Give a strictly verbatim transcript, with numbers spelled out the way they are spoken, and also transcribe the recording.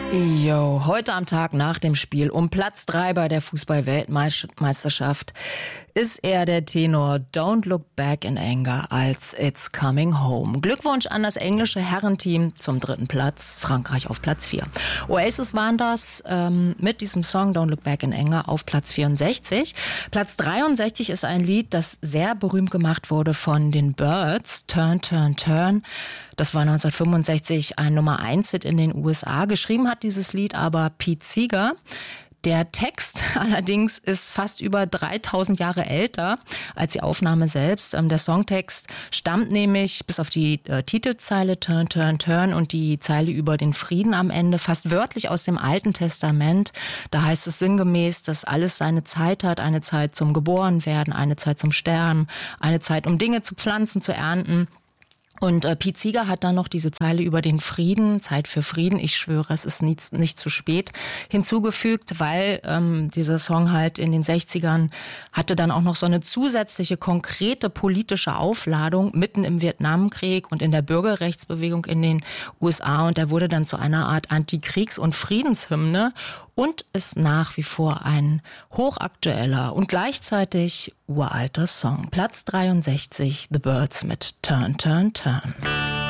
Jo, heute am Tag nach dem Spiel um Platz drei bei der Fußball-Weltmeisterschaft ist er der Tenor Don't Look Back in Anger als It's Coming Home. Glückwunsch an das englische Herrenteam zum dritten Platz, Frankreich auf Platz vier. Oasis waren das ähm, mit diesem Song Don't Look Back in Anger auf Platz vierundsechzig. Platz dreiundsechzig ist ein Lied, das sehr berühmt gemacht wurde von den Byrds, Turn, Turn, Turn. Das war neunzehnhundertfünfundsechzig ein Nummer eins Hit in den U S A. Geschrieben hat dieses Lied aber Pete Seeger. Der Text allerdings ist fast über dreitausend Jahre älter als die Aufnahme selbst. Der Songtext stammt nämlich bis auf die äh, Titelzeile Turn, Turn, Turn und die Zeile über den Frieden am Ende fast wörtlich aus dem Alten Testament. Da heißt es sinngemäß, dass alles seine Zeit hat, eine Zeit zum Geborenwerden, eine Zeit zum Sterben, eine Zeit, um Dinge zu pflanzen, zu ernten. Und äh, Pete Seeger hat dann noch diese Zeile über den Frieden, Zeit für Frieden, ich schwöre, es ist nicht, nicht zu spät, hinzugefügt, weil ähm, dieser Song halt in den sechzigern hatte dann auch noch so eine zusätzliche, konkrete politische Aufladung mitten im Vietnamkrieg und in der Bürgerrechtsbewegung in den U S A. Und der wurde dann zu einer Art Antikriegs- und Friedenshymne und ist nach wie vor ein hochaktueller und gleichzeitig uralter Song. Platz dreiundsechzig, The Byrds mit Turn, Turn, Turn.